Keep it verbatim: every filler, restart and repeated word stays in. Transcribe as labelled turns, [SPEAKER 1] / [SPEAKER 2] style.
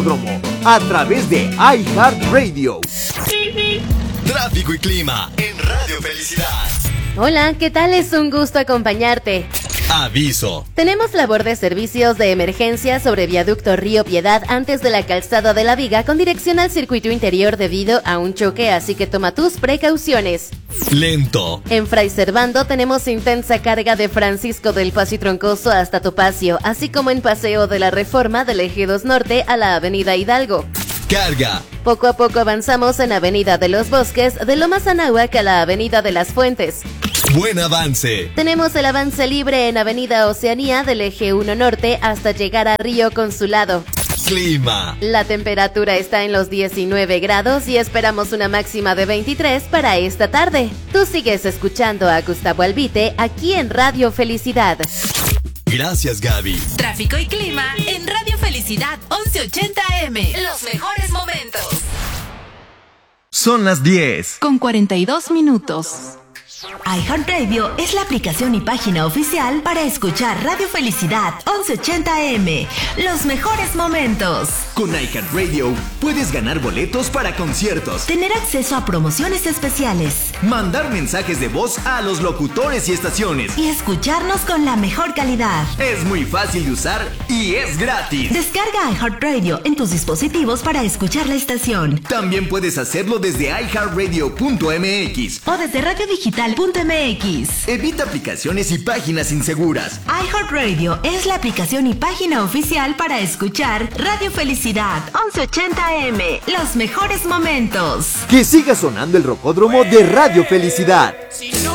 [SPEAKER 1] a través de iHeartRadio.
[SPEAKER 2] Tráfico y clima en Radio Felicidad.
[SPEAKER 3] Hola, ¿qué tal? Es un gusto acompañarte.
[SPEAKER 2] Aviso.
[SPEAKER 3] Tenemos labor de servicios de emergencia sobre viaducto Río Piedad antes de la calzada de la Viga con dirección al circuito interior debido a un choque, así que toma tus precauciones.
[SPEAKER 2] Lento.
[SPEAKER 3] En Fray Servando tenemos intensa carga de Francisco del Paso y Troncoso hasta Topacio, así como en Paseo de la Reforma del Eje dos Norte a la Avenida Hidalgo.
[SPEAKER 2] Carga.
[SPEAKER 3] Poco a poco avanzamos en Avenida de los Bosques, de Lomas Anáhuac a la Avenida de las Fuentes.
[SPEAKER 2] Buen avance.
[SPEAKER 3] Tenemos el avance libre en Avenida Oceanía del Eje uno Norte hasta llegar a Río Consulado.
[SPEAKER 2] Clima.
[SPEAKER 3] La temperatura está en los diecinueve grados y esperamos una máxima de veintitrés para esta tarde. Tú sigues escuchando a Gustavo Albite aquí en Radio Felicidad.
[SPEAKER 2] Gracias, Gaby.
[SPEAKER 4] Tráfico y clima en Radio Felicidad once ochenta A M. Los mejores momentos.
[SPEAKER 5] Son las diez.
[SPEAKER 4] Con cuarenta y dos minutos.
[SPEAKER 6] iHeartRadio es la aplicación y página oficial para escuchar Radio Felicidad once ochenta A M. Los mejores momentos.
[SPEAKER 5] Con iHeartRadio puedes ganar boletos para conciertos,
[SPEAKER 6] tener acceso a promociones especiales,
[SPEAKER 5] mandar mensajes de voz a los locutores y estaciones
[SPEAKER 6] y escucharnos con la mejor calidad.
[SPEAKER 5] Es muy fácil de usar y es gratis.
[SPEAKER 6] Descarga iHeartRadio en tus dispositivos para escuchar la estación.
[SPEAKER 5] También puedes hacerlo desde iHeartRadio punto m x
[SPEAKER 6] o desde radio digital punto m x.
[SPEAKER 5] Evita aplicaciones y páginas inseguras.
[SPEAKER 6] iHeartRadio es la aplicación y página oficial para escuchar Radio Felicidad once ochenta A M. Los mejores momentos.
[SPEAKER 1] Que siga sonando el rocódromo de Radio Felicidad.